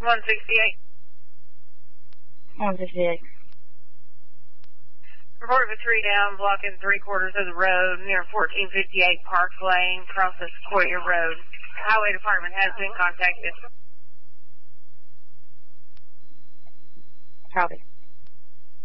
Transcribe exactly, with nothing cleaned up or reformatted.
one sixty-eight. one sixty-eight. Report of a tree down, blocking three quarters of the road near fourteen fifty-eight Park Lane, across the Sequoia Road. Highway Department has been contacted. Copy.